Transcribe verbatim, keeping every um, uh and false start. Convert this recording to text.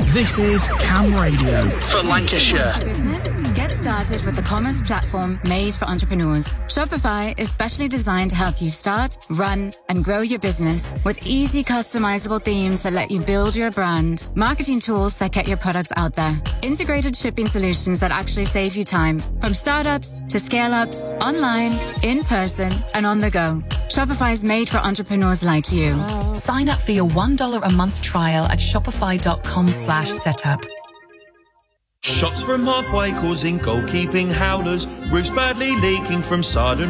This is Cam Radio for Lancashire. Business? Get started with the commerce platform made for entrepreneurs. Shopify is specially designed to help you start, run, and grow your business with easy customizable themes that let you build your brand, marketing tools that get your products out there, integrated shipping solutions that actually save you time, from startups to scale-ups, online, in person, and on the go. Shopify is made for entrepreneurs like you. Sign up for your one dollar a month trial at shopify.com slash setup. Shots from halfway causing goalkeeping howlers, roofs badly leaking from sudden